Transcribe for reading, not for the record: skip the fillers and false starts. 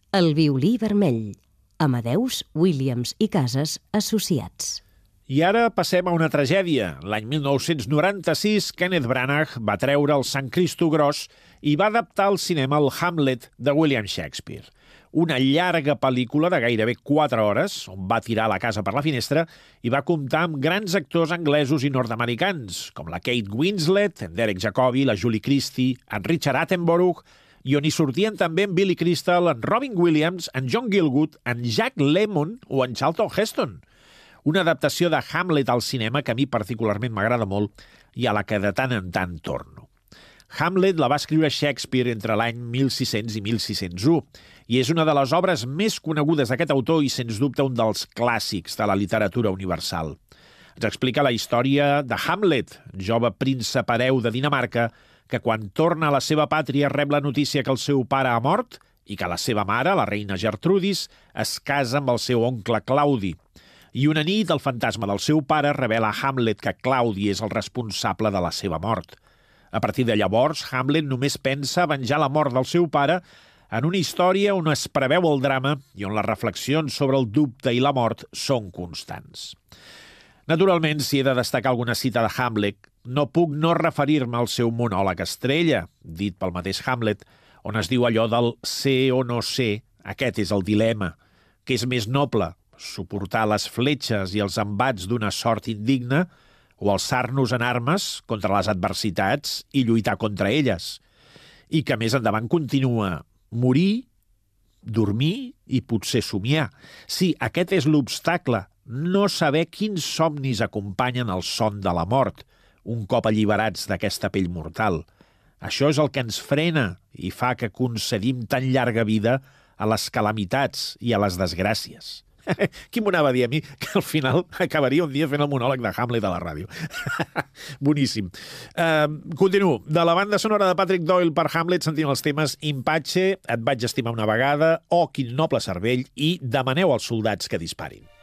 El violí vermell. Amadeus, Williams i Casas Associats. I ara passem a una tragèdia. L'any 1996, Kenneth Branagh va treure el Sant Cristo Gros i va adaptar al cinema el Hamlet de William Shakespeare. Una llarga pel·lícula de gairebé 4 hores, on va tirar la casa per la finestra i va comptar amb grans actors anglesos i nord-americans, com la Kate Winslet, en Derek Jacobi, la Julie Christie, en Richard Attenborough, i on hi sortien també en Billy Crystal, en Robin Williams, en John Gielgud, en Jack Lemmon o en Charlton Heston. Una adaptació de Hamlet al cinema que a mi particularment m'agrada molt i a la que de tant en tant torno. Hamlet la va escriure Shakespeare entre l'any 1600 i 1601 i és una de les obres més conegudes d'aquest autor i, sens dubte, un dels clàssics de la literatura universal. Ens explica la història de Hamlet, jove príncep hereu de Dinamarca, que quan torna a la seva pàtria rep la notícia que el seu pare ha mort i que la seva mare, la reina Gertrudis, es casa amb el seu oncle Claudi. I una nit el fantasma del seu pare revela a Hamlet que Claudi és el responsable de la seva mort. A partir de llavors, Hamlet només pensa a venjar la mort del seu pare en una història on es preveu el drama i on les reflexions sobre el dubte i la mort són constants. Naturalment, si he de destacar alguna cita de Hamlet, no puc no referir-me al seu monòleg estrella, dit pel mateix Hamlet, on es diu allò del ser o no ser, aquest és el dilema, que és més noble, suportar les fletxes i els embats d'una sort indigna o alçar-nos en armes contra les adversitats i lluitar contra elles, i que més endavant continua morir, dormir i potser somiar. Sí, aquest és l'obstacle, no saber quins somnis acompanyen el son de la mort, un cop alliberats d'aquesta pell mortal. Això és el que ens frena i fa que concedim tan llarga vida a les calamitats i a les desgràcies. Qui m'ho anava a dir a mi que al final acabaria un dia fent el monòleg de Hamlet a la ràdio? Boníssim. Continuo. De la banda sonora de Patrick Doyle per Hamlet sentim els temes Impatxe, Et vaig estimar una vegada o Quin noble cervell i Demaneu als soldats que disparin.